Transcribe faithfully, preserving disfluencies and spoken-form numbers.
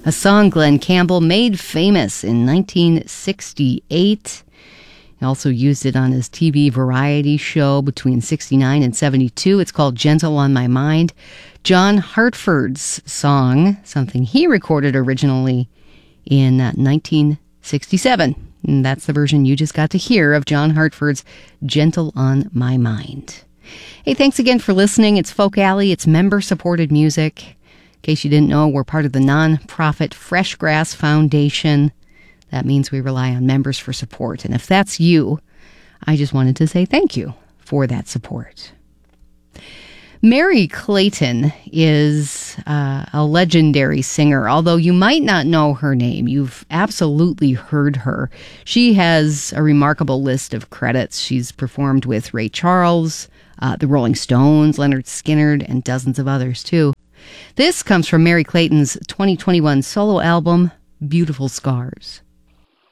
a song Glen Campbell made famous in nineteen sixty-eight. He also used it on his T V variety show between sixty-nine and seventy-two. It's called Gentle on My Mind. John Hartford's song, something he recorded originally in uh, nineteen sixty-seven. And that's the version you just got to hear of John Hartford's Gentle on My Mind. Hey, thanks again for listening. It's Folk Alley. It's member-supported music. In case you didn't know, we're part of the nonprofit Fresh Grass Foundation. That means we rely on members for support. And if that's you, I just wanted to say thank you for that support. Merry Clayton is uh, a legendary singer. Although you might not know her name, you've absolutely heard her. She has a remarkable list of credits. She's performed with Ray Charles, uh, the Rolling Stones, Leonard Skinner, and dozens of others too. This comes from Merry Clayton's twenty twenty-one solo album, Beautiful Scars.